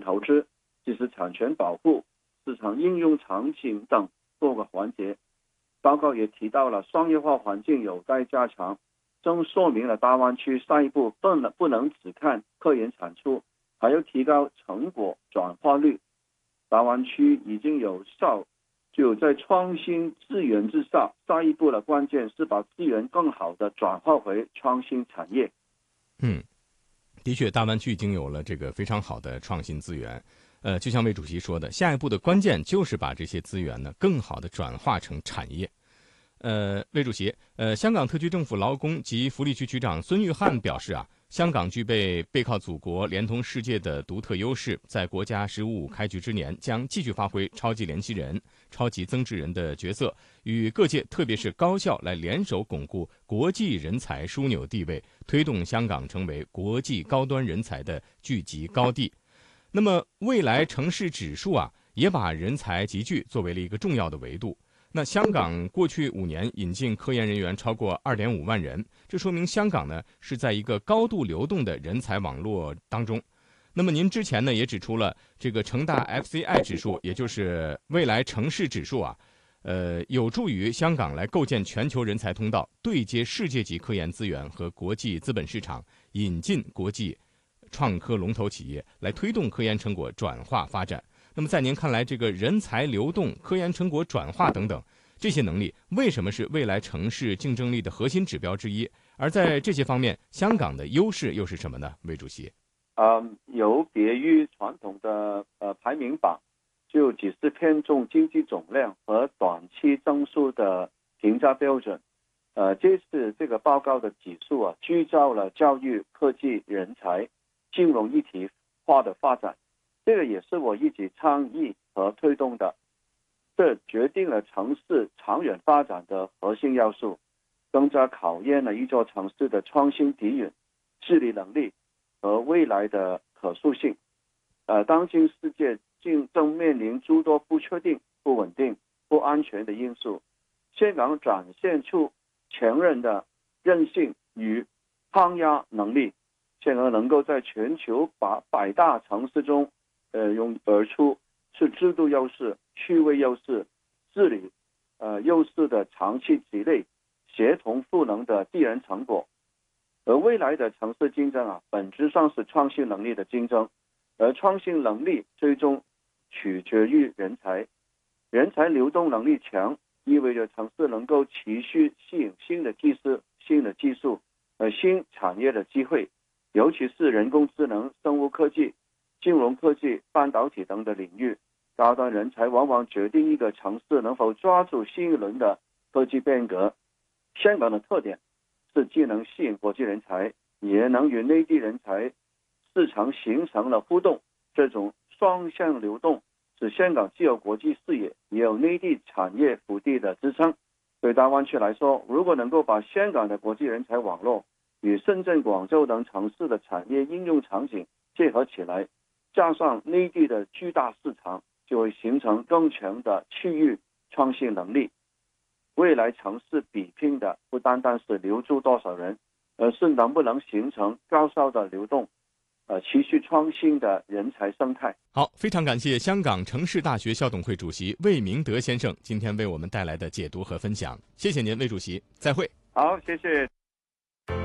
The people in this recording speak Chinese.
投资、知识产权保护、市场应用场景等多个环节。报告也提到了商业化环境有待加强，正说明了大湾区下一步不能只看科研产出，还要提高成果转化率。大湾区已经有效就在创新资源之上，下一步的关键是把资源更好的转化回创新产业。 的确，大湾区已经有了这个非常好的创新资源。就像魏主席说的，下一步的关键就是把这些资源呢更好的转化成产业。魏主席，香港特区政府劳工及福利局局长孙玉菡表示香港具备背靠祖国、连通世界的独特优势，在国家“十五五”开局之年，将继续发挥超级联系人、超级增值人的角色，与各界特别是高校来联手巩固国际人才枢纽地位，推动香港成为国际高端人才的聚集高地。那么，未来城市指数也把人才集聚作为了一个重要的维度。那香港过去5年引进科研人员超过2.5万人，这说明香港呢是在一个高度流动的人才网络当中。那么您之前呢也指出了这个成大 FCI 指数，也就是未来城市指数有助于香港来构建全球人才通道，对接世界级科研资源和国际资本市场，引进国际创科龙头企业，来推动科研成果转化发展。那么在您看来，这个人才流动、科研成果转化等等这些能力，为什么是未来城市竞争力的核心指标之一？而在这些方面，香港的优势又是什么呢？魏主席， 有别于传统的排名榜，就只是偏重经济总量和短期增速的评价标准。这次这个报告的指数聚焦了教育、科技、人才、金融一体化的发展。这个也是我一直倡议和推动的，这决定了城市长远发展的核心要素，更加考验了一座城市的创新底蕴、治理能力和未来的可塑性。当今世界正面临诸多不确定、不稳定、不安全的因素，香港展现出前人的韧性与抗压能力，香港能够在全球100大城市中涌而出，是制度优势、趣味优势、治理优势的长期积累，协同赋能的必然成果。而未来的城市竞争本质上是创新能力的竞争，而创新能力最终取决于人才。人才流动能力强，意味着城市能够持续吸引新的技术和新产业的机会，尤其是人工智能、生物科技、金融科技、半导体等的领域。高端人才往往决定一个城市能否抓住新一轮的科技变革。香港的特点是既能吸引国际人才，也能与内地人才市场形成了互动，这种双向流动使香港既有国际视野，也有内地产业腹地的支撑。对大湾区来说，如果能够把香港的国际人才网络与深圳、广州等城市的产业应用场景结合起来，加上内地的巨大市场，就会形成更强的区域创新能力。未来城市比拼的不单单是留住多少人，而是能不能形成高效的流动，持续创新的人才生态。 好，非常感谢香港城市大学校董会主席魏明德先生今天为我们带来的解读和分享。谢谢您，魏主席，再会。 好，谢谢。